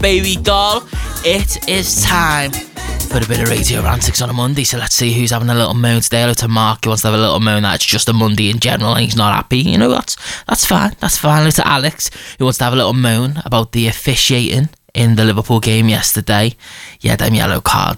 baby doll. It is time for a bit of radio antics on a Monday, so let's see who's having a little moan today. Hello to Mark, who wants to have a little moan that it's just a Monday in general and he's not happy. You know, that's fine. Hello to Alex, who wants to have a little moan about the officiating in the Liverpool game yesterday. Yeah, them yellow cards